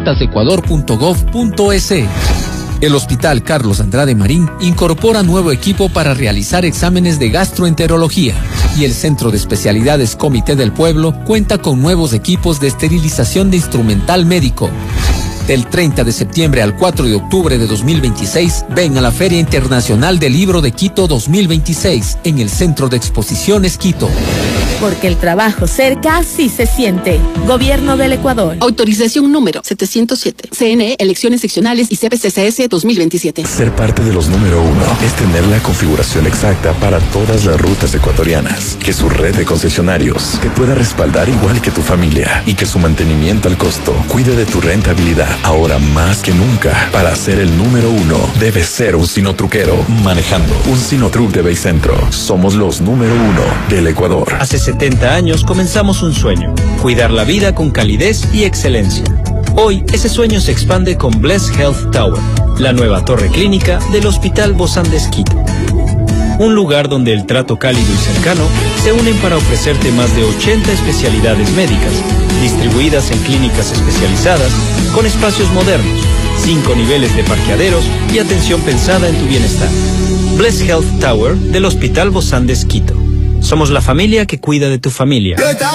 ecuador.gov.es. El Hospital Carlos Andrade Marín incorpora nuevo equipo para realizar exámenes de gastroenterología y el Centro de Especialidades Comité del Pueblo cuenta con nuevos equipos de esterilización de instrumental médico. Del 30 de septiembre al 4 de octubre de 2026, ven a la Feria Internacional del Libro de Quito 2026 en el Centro de Exposiciones Quito. Porque el trabajo cerca sí se siente. Gobierno del Ecuador. Autorización número 707. CNE, elecciones seccionales y CPCCS 2027. Ser parte de los número 1 es tener la configuración exacta para todas las rutas ecuatorianas. Que su red de concesionarios te pueda respaldar igual que tu familia y que su mantenimiento al costo cuide de tu rentabilidad. Ahora más que nunca, para ser el número 1, debes ser un sinotruquero manejando un Sinotruc de Baycentro. Somos los número 1 del Ecuador. Hace 70 años comenzamos un sueño: cuidar la vida con calidez y excelencia. Hoy ese sueño se expande con Bless Health Tower, la nueva torre clínica del Hospital Bozán de Quito. Un lugar donde el trato cálido y cercano se unen para ofrecerte más de 80 especialidades médicas, distribuidas en clínicas especializadas, con espacios modernos, 5 niveles de parqueaderos y atención pensada en tu bienestar. Bless Health Tower del Hospital Bozán de Quito. Somos la familia que cuida de tu familia.